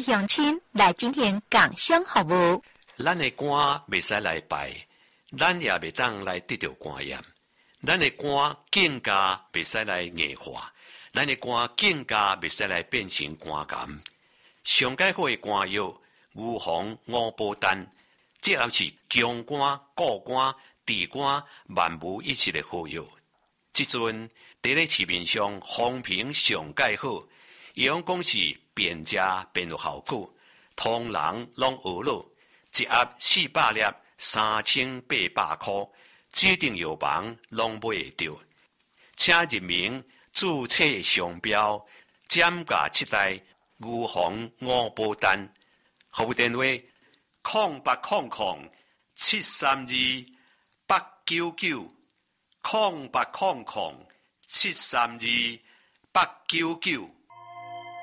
乡亲来今天讲声服务。 咱的肝袂使来拜，咱也袂当来得到肝炎。咱的肝更加袂使来硬化，咱的肝更加袂使来变成肝癌。上解好的肝药，预防五宝丹，这也是强肝、固肝、治肝万无一失的好药。即阵伫咧市面上风评上解好，用讲是便食便有效果，通人拢学了，一盒400粒，3800块，指定药房拢买会到。请入名注册商标，减价7代，预防五宝丹。服务电话：0800-732-899，0800-732-899。